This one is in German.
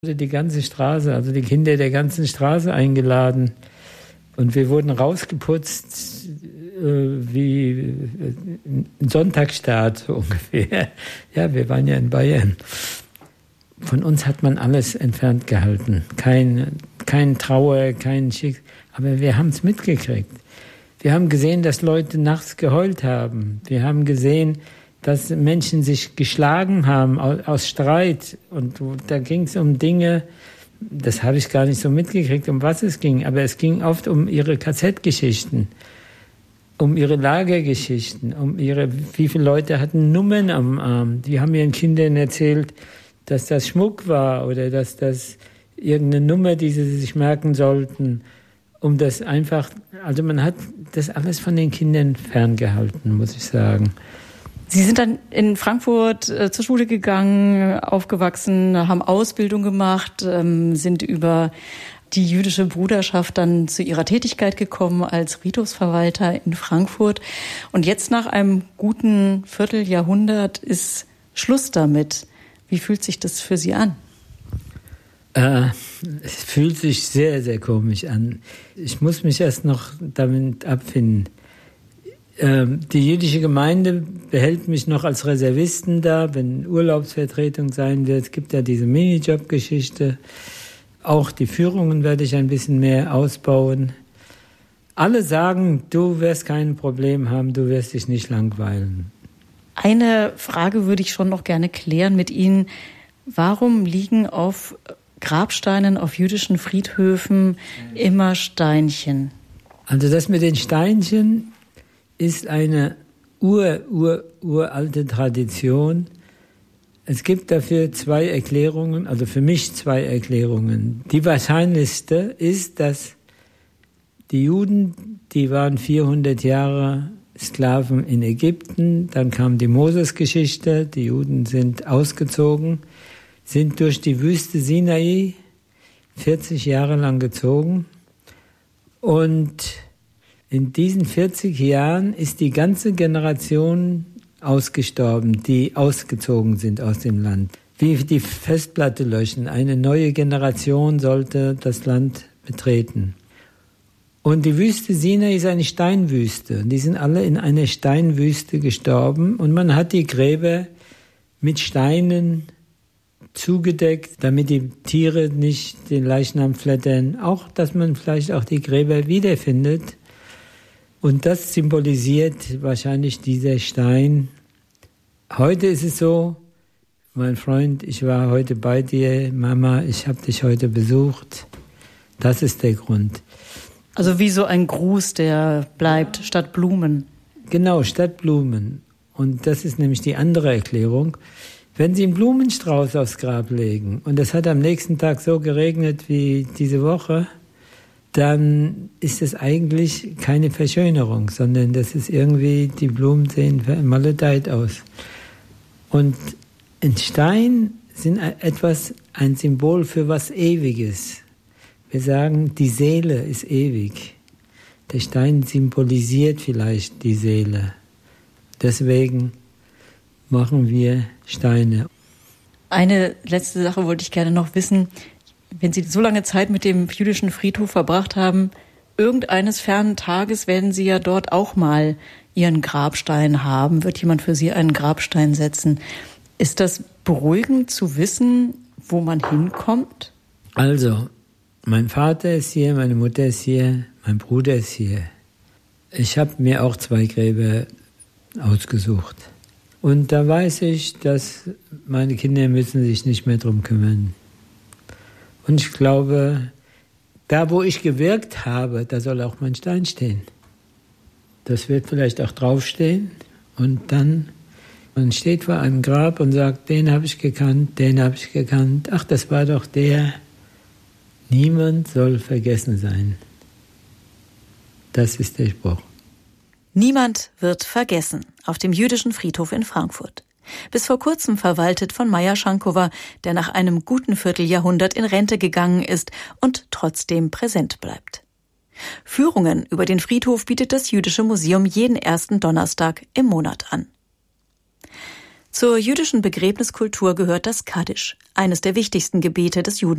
Die ganze Straße, also die Kinder der ganzen Straße eingeladen. Und wir wurden rausgeputzt wie ein Sonntagsstaat so ungefähr. Ja, wir waren ja in Bayern. Von uns hat man alles entfernt gehalten. Kein Trauer, kein Schicksal. Aber wir haben es mitgekriegt. Wir haben gesehen, dass Leute nachts geheult haben. Wir haben gesehen, dass Menschen sich geschlagen haben aus Streit. Und da ging es um Dinge, das habe ich gar nicht so mitgekriegt, um was es ging. Aber es ging oft um ihre KZ-Geschichten, um ihre Lagergeschichten, wie viele Leute hatten Nummern am Arm. Die haben ihren Kindern erzählt, dass das Schmuck war oder dass das irgendeine Nummer, die sie sich merken sollten. Um das einfach, also man hat das alles von den Kindern ferngehalten, muss ich sagen. Sie sind dann in Frankfurt zur Schule gegangen, aufgewachsen, haben Ausbildung gemacht, sind über die jüdische Bruderschaft dann zu ihrer Tätigkeit gekommen als Friedhofsverwalter in Frankfurt. Und jetzt nach einem guten Vierteljahrhundert ist Schluss damit. Wie fühlt sich das für Sie an? Es fühlt sich sehr, sehr komisch an. Ich muss mich erst noch damit abfinden. Die jüdische Gemeinde behält mich noch als Reservisten da, wenn Urlaubsvertretung sein wird. Es gibt ja diese Minijob-Geschichte. Auch die Führungen werde ich ein bisschen mehr ausbauen. Alle sagen, du wirst kein Problem haben, du wirst dich nicht langweilen. Eine Frage würde ich schon noch gerne klären mit Ihnen. Warum liegen auf Grabsteinen auf jüdischen Friedhöfen immer Steinchen? Also das mit den Steinchen ist eine uralte Tradition. Es gibt dafür zwei Erklärungen, also für mich zwei Erklärungen. Die wahrscheinlichste ist, dass die Juden, die waren 400 Jahre Sklaven in Ägypten, dann kam die Moses-Geschichte, die Juden sind ausgezogen, sind durch die Wüste Sinai 40 Jahre lang gezogen und in diesen 40 Jahren ist die ganze Generation ausgestorben, die ausgezogen sind aus dem Land. Wie die Festplatte löschen, eine neue Generation sollte das Land betreten. Und die Wüste Sinai ist eine Steinwüste. Die sind alle in einer Steinwüste gestorben und man hat die Gräber mit Steinen zugedeckt, damit die Tiere nicht den Leichnam flattern. Auch, dass man vielleicht auch die Gräber wiederfindet. Und das symbolisiert wahrscheinlich dieser Stein. Heute ist es so, mein Freund, ich war heute bei dir, Mama, ich habe dich heute besucht. Das ist der Grund. Also wie so ein Gruß, der bleibt, statt Blumen. Genau, statt Blumen. Und das ist nämlich die andere Erklärung. Wenn Sie einen Blumenstrauß aufs Grab legen und es hat am nächsten Tag so geregnet wie diese Woche, dann ist es eigentlich keine Verschönerung, sondern das ist irgendwie, die Blumen sehen maledeit aus. Und ein Stein sind ein Symbol für was Ewiges. Wir sagen, die Seele ist ewig. Der Stein symbolisiert vielleicht die Seele. Deswegen machen wir Steine. Eine letzte Sache wollte ich gerne noch wissen. Wenn Sie so lange Zeit mit dem jüdischen Friedhof verbracht haben, irgendeines fernen Tages werden Sie ja dort auch mal Ihren Grabstein haben. Wird jemand für Sie einen Grabstein setzen? Ist das beruhigend zu wissen, wo man hinkommt? Also, mein Vater ist hier, meine Mutter ist hier, mein Bruder ist hier. Ich habe mir auch 2 Gräber ausgesucht. Und da weiß ich, dass meine Kinder müssen sich nicht mehr drum kümmern. Und ich glaube, da wo ich gewirkt habe, da soll auch mein Stein stehen. Das wird vielleicht auch draufstehen. Und dann, man steht vor einem Grab und sagt, den habe ich gekannt, den habe ich gekannt. Ach, das war doch der. Niemand soll vergessen sein. Das ist der Spruch. Niemand wird vergessen auf dem jüdischen Friedhof in Frankfurt. Bis vor kurzem verwaltet von Meyer Schankower, der nach einem guten Vierteljahrhundert in Rente gegangen ist und trotzdem präsent bleibt. Führungen über den Friedhof bietet das Jüdische Museum jeden ersten Donnerstag im Monat an. Zur jüdischen Begräbniskultur gehört das Kaddisch, eines der wichtigsten Gebete des Judentums.